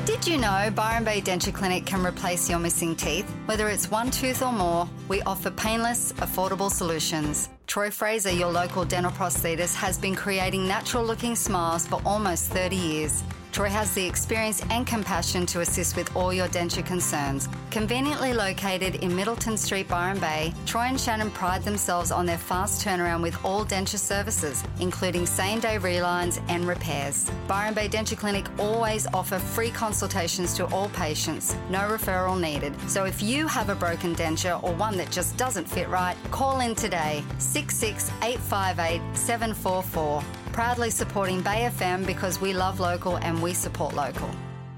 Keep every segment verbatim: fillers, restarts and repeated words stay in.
Did you know Byron Bay Denture Clinic can replace your missing teeth? Whether it's one tooth or more, we offer painless, affordable solutions. Troy Fraser, your local dental prosthetist, has been creating natural-looking smiles for almost thirty years. Troy has the experience and compassion to assist with all your denture concerns. Conveniently located in Middleton Street, Byron Bay, Troy and Shannon pride themselves on their fast turnaround with all denture services, including same-day relines and repairs. Byron Bay Denture Clinic always offer free consultations to all patients, no referral needed. So if you have a broken denture or one that just doesn't fit right, call in today, six six eight five eight seven four four. Proudly supporting Bay F M because we love local and we support local.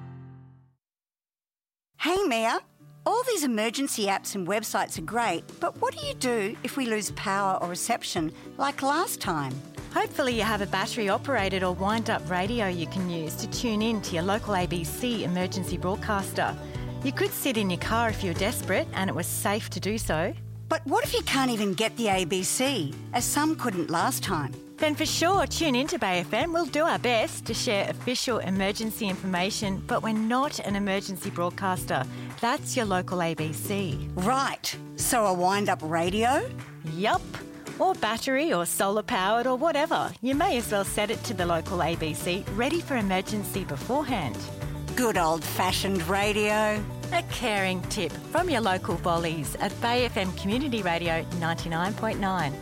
Hey Mia, all these emergency apps and websites are great, but what do you do if we lose power or reception like last time? Hopefully you have a battery-operated or wind-up radio you can use to tune in to your local A B C emergency broadcaster. You could sit in your car if you're desperate and it was safe to do so. But what if you can't even get the A B C, as some couldn't last time? Then for sure, tune in to Bay F M. We'll do our best to share official emergency information, but we're not an emergency broadcaster. That's your local A B C. Right. So a wind-up radio? Yup. Or battery or solar-powered or whatever. You may as well set it to the local A B C, ready for emergency beforehand. Good old-fashioned radio. A caring tip from your local Bollies at Bay F M Community Radio ninety-nine point nine.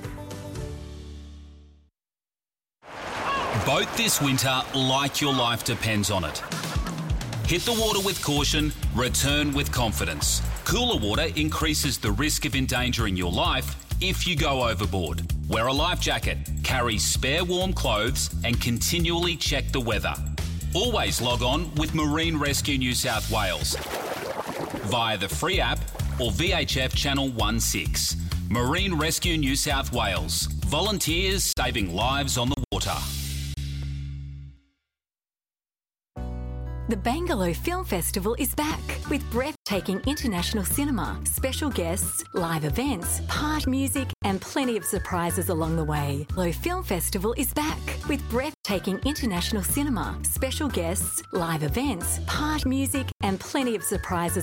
Boat this winter like your life depends on it. Hit the water with caution, return with confidence. Cooler water increases the risk of endangering your life if you go overboard. Wear a life jacket, carry spare warm clothes and continually check the weather. Always log on with Marine Rescue New South Wales via the free app or V H F Channel sixteen. Marine Rescue New South Wales. Volunteers saving lives on the water. The Bangalore Film Festival is back with breathtaking international cinema, special guests, live events, part music and plenty of surprises along the way. Bangalore Film Festival is back with breathtaking international cinema, special guests, live events, part music and plenty of surprises